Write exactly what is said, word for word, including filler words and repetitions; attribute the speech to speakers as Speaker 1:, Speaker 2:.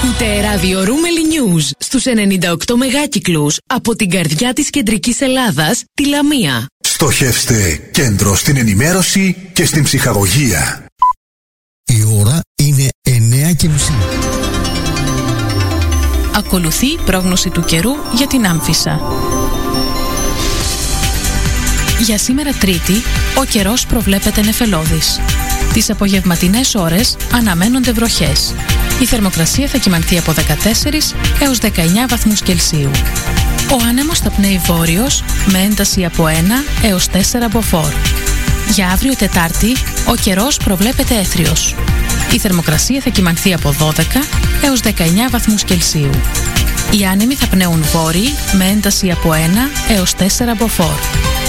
Speaker 1: Ακούτε ράδιο Ρούμελι News στους ενενήντα οκτώ μεγάκυκλους από την καρδιά της κεντρικής Ελλάδας, τη Λαμία.
Speaker 2: Στοχεύστε κέντρο στην ενημέρωση και στην ψυχαγωγία.
Speaker 3: Η ώρα είναι εννιά και μισή.
Speaker 4: Ακολουθεί πρόγνωση του καιρού για την Άμφισσα. Για σήμερα Τρίτη, ο καιρός προβλέπεται νεφελώδης. Τις απογευματινές ώρες αναμένονται βροχές. Η θερμοκρασία θα κυμανθεί από δεκατέσσερα έως δεκαεννιά βαθμούς Κελσίου. Ο άνεμος θα πνέει βόρειος με ένταση από ένα έως τέσσερα μποφόρ. Για αύριο Τετάρτη, ο καιρός προβλέπεται έθριος. Η θερμοκρασία θα κυμανθεί από δώδεκα έως δεκαεννιά βαθμούς Κελσίου. Οι άνεμοι θα πνέουν βόρειοι με ένταση από ένα έως τέσσερα μποφόρ.